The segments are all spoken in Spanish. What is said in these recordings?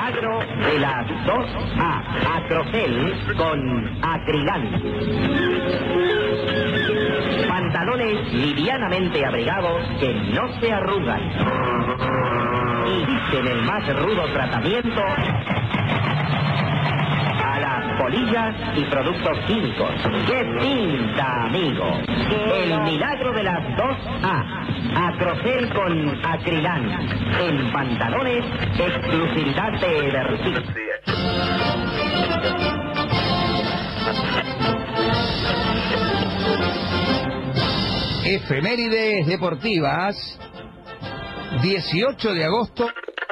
milagro de las 2A. Acrocel con Acrilán. Pantalones livianamente abrigados que no se arrugan y dicen el más rudo tratamiento a las polillas y productos químicos. ¡Qué pinta, amigo! El milagro de las 2A. Acrocel con Acrilán. En pantalones, exclusividad de Vertiz. Efemérides deportivas. 18 de agosto.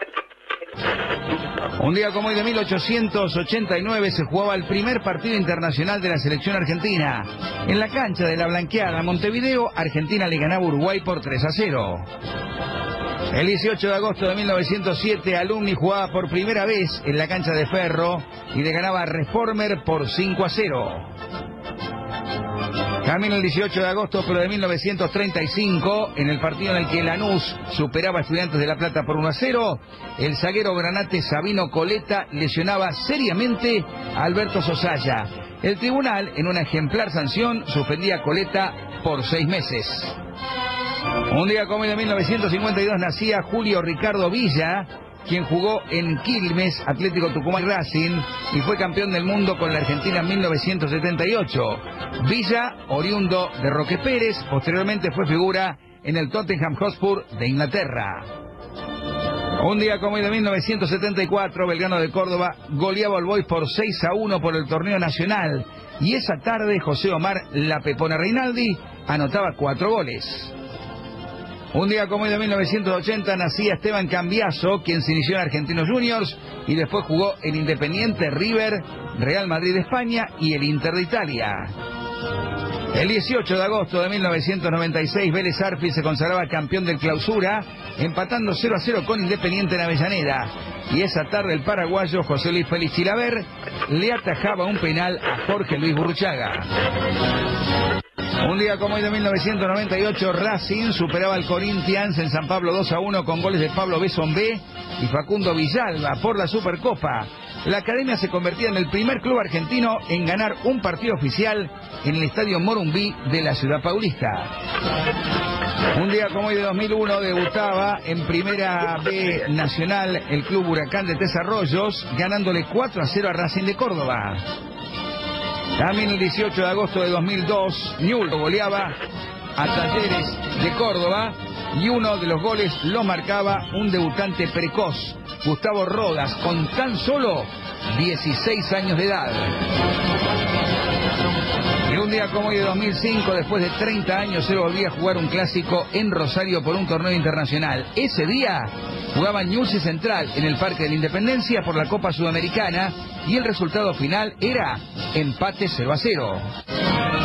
Un día como hoy de 1889 se jugaba el primer partido internacional de la selección argentina. En la cancha de la Blanqueada, Montevideo, Argentina le ganaba a Uruguay por 3-0. El 18 de agosto de 1907, Alumni jugaba por primera vez en la cancha de Ferro y le ganaba a Reformer por 5-0. También el 18 de agosto, pero de 1935, en el partido en el que Lanús superaba a Estudiantes de La Plata por 1-0, el zaguero granate Sabino Coleta lesionaba seriamente a Alberto Sosaya. El tribunal, en una ejemplar sanción, suspendía a Coleta por 6 meses. Un día como hoy de 1952 nacía Julio Ricardo Villa, quien jugó en Quilmes, Atlético Tucumán y Racing, y fue campeón del mundo con la Argentina en 1978. Villa, oriundo de Roque Pérez, posteriormente fue figura en el Tottenham Hotspur de Inglaterra. Un día como hoy de 1974, Belgrano de Córdoba goleaba al Boys por 6-1 por el torneo nacional, y esa tarde José Omar La Pepona Reinaldi anotaba 4 goles. Un día como hoy de 1980 nacía Esteban Cambiaso, quien se inició en Argentinos Juniors y después jugó en Independiente, River, Real Madrid de España y el Inter de Italia. El 18 de agosto de 1996 Vélez Arfield se consagraba campeón del Clausura, empatando 0-0 con Independiente en Avellaneda. Y esa tarde el paraguayo José Luis Félix Chilaver le atajaba un penal a Jorge Luis Burruchaga. Un día como hoy de 1998, Racing superaba al Corinthians en San Pablo 2-1 con goles de Pablo Besonbé y Facundo Villalba por la Supercopa. La academia se convertía en el primer club argentino en ganar un partido oficial en el estadio Morumbí de la ciudad paulista. Un día como hoy de 2001 debutaba en Primera B Nacional el club Huracán de Tres Arroyos, ganándole 4-0 a Racing de Córdoba. También el 18 de agosto de 2002, Newell's goleaba a Talleres de Córdoba y uno de los goles lo marcaba un debutante precoz, Gustavo Rodas, con tan solo 16 años de edad. Y un día como hoy de 2005, después de 30 años, se volvía a jugar un clásico en Rosario por un torneo internacional. Ese día jugaba Newell's y Central en el Parque de la Independencia por la Copa Sudamericana y el resultado final era empate 0-0.